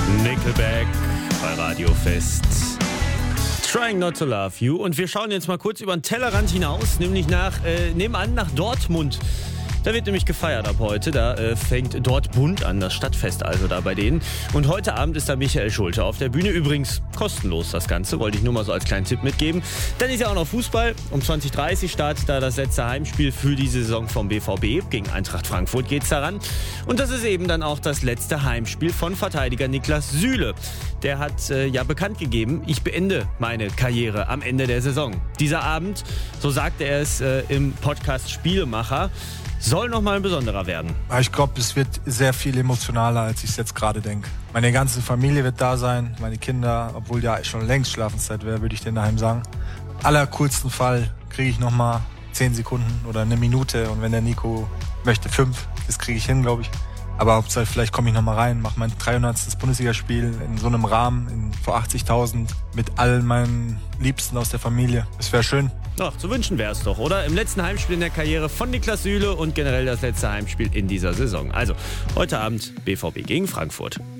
Nickelback bei Radio Fest. Trying Not to Love You. Und wir schauen jetzt mal kurz über den Tellerrand hinaus, nämlich nebenan nach Dortmund. Da wird nämlich gefeiert ab heute. Da fängt Dortmund an, das Stadtfest also da bei denen. Und heute Abend ist da Michael Schulte auf der Bühne. Übrigens kostenlos das Ganze, wollte ich nur mal so als kleinen Tipp mitgeben. Dann ist ja auch noch Fußball. Um 20:30 Uhr startet da das letzte Heimspiel für die Saison vom BVB. Gegen Eintracht Frankfurt geht's daran. Und das ist eben dann auch das letzte Heimspiel von Verteidiger Niklas Süle. Der hat bekannt gegeben, ich beende meine Karriere am Ende der Saison. Dieser Abend, so sagte er es im Podcast Spielemacher, soll nochmal ein besonderer werden. Ich glaube, es wird sehr viel emotionaler, als ich es jetzt gerade denke. Meine ganze Familie wird da sein, meine Kinder, obwohl ja schon längst Schlafenszeit wäre, würde ich denen daheim sagen. Im allercoolsten Fall kriege ich nochmal 10 Sekunden oder eine Minute und wenn der Nico möchte 5, das kriege ich hin, glaube ich. Aber Hauptsache, vielleicht komme ich nochmal rein, mache mein 300. Bundesligaspiel in so einem Rahmen vor 80.000 mit allen meinen Liebsten aus der Familie. Das wäre schön. Ach, zu wünschen wäre es doch, oder? Im letzten Heimspiel in der Karriere von Niklas Süle und generell das letzte Heimspiel in dieser Saison. Also, heute Abend BVB gegen Frankfurt.